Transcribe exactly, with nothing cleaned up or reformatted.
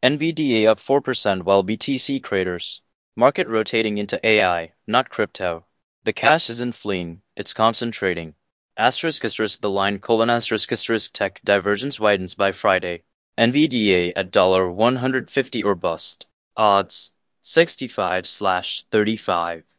N V D A up four percent while B T C craters. Market rotating into A I, not crypto. The cash isn't fleeing, it's concentrating. Asterisk asterisk the line colon asterisk asterisk tech divergence widens by Friday. N V D A at one hundred fifty or bust. Odds sixty-five slash thirty-five.